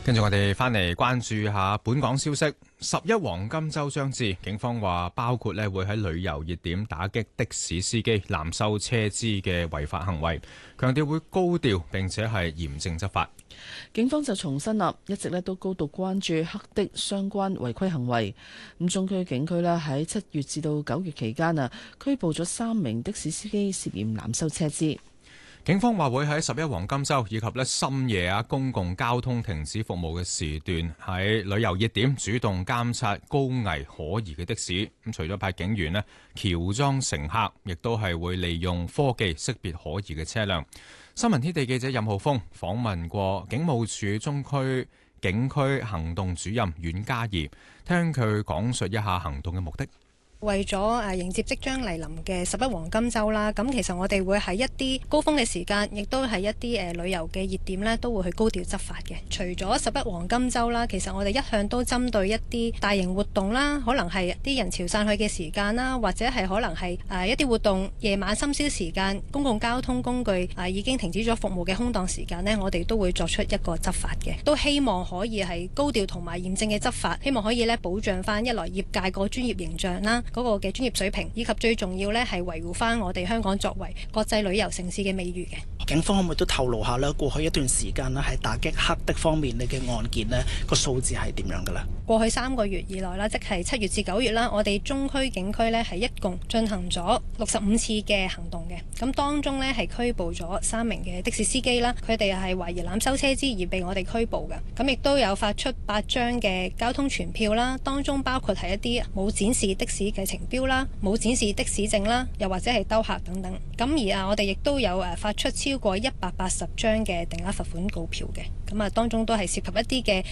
跟住我哋翻嚟關注下本港消息。11黃金週將至，警方話包括會喺旅遊熱點打擊的士司機濫收車資嘅違法行為，強調會高調並且係嚴正執法。 警方就重申啦，一直都高度關注黑的相關違規行為。咁中區警區喺7月至到9月期間拘捕咗3名的士司機涉嫌濫收車資。 警方話會喺11黃金週以及深夜公共交通停止服務嘅時段，喺旅遊熱點主動監察高危可疑嘅的士。咁除咗派警員喬裝乘客，亦都係會利用科技識別可疑嘅車輛。新聞天地記者任浩峰訪問過警務處中區警區行動主任阮嘉儀，聽佢講述一下行動嘅目的。 為咗迎接即將嚟臨嘅11黃金週啦，咁其實我哋會喺一啲高峰嘅時間，亦都係一啲旅遊嘅熱點呢，都會去高調執法嘅。除咗11黃金週啦，其實我哋一向都針對一啲大型活動啦，可能係啲人潮散去嘅時間啦，或者係可能係一啲活動夜晚深宵時間，公共交通工具已經停止咗服務嘅空檔時間呢，我哋都會作出一個執法嘅，都希望可以係高調同埋嚴正嘅執法，希望可以保障翻一來業界個專業形象啦，嗰個嘅專業水平，以及最重要係維護翻我哋香港作為國際旅遊城市嘅美譽嘅。 警方可唔可以都透露下過去一段時間喺打擊黑的方面你嘅案件個數字係點樣㗎啦？ 過去3個月以來啦，即係7月至9月啦，我哋中區警區係一共進行咗65次嘅行動嘅。咁當中係拘捕咗3名嘅的士司機啦，佢哋係懷疑濫收車資而被我哋拘捕嘅。咁亦都有發出8張嘅交通傳票啦，當中包括係一啲冇展示的士嘅程標啦，冇展示的士證啦，又或者係兜客等等。咁而我哋亦都有發出超過180張嘅定額罰款告票嘅。咁當中都係涉及一啲嘅